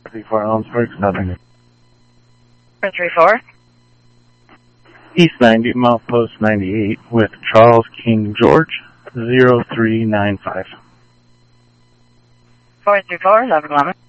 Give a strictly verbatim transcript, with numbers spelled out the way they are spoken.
three four Ellensburg, Southern. four three four. East ninety, Milepost ninety-eight with Charles King George, zero three nine five. four three four, Leopard eleven.